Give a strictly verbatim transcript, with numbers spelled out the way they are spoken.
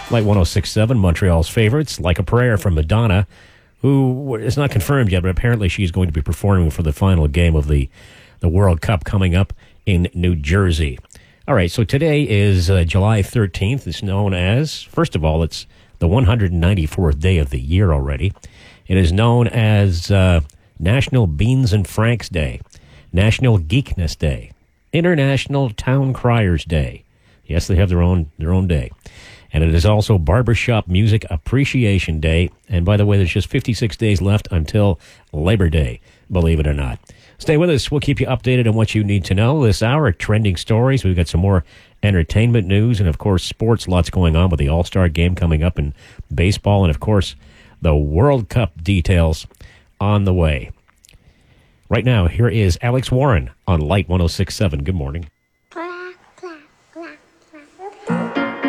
Light one oh six point seven, Montreal's favorites, Like a Prayer from Madonna, who is not confirmed yet, but apparently she's going to be performing for the final game of the, the World Cup coming up in New Jersey. All right, so today is uh, July thirteenth. It's known as, first of all, it's the one hundred ninety-fourth day of the year already. It is known as uh, National Beans and Franks Day, National Geekness Day, International Town Criers Day. Yes, they have their own their own day. And it is also Barbershop Music Appreciation Day. And by the way, there's just fifty-six days left until Labor Day, believe it or not. Stay with us. We'll keep you updated on what you need to know this hour. Trending stories. We've got some more entertainment news. And, of course, sports. Lots going on with the All-Star Game coming up in baseball. And, of course, the World Cup details on the way. Right now, here is Alex Warren on Light one oh six point seven. Good morning.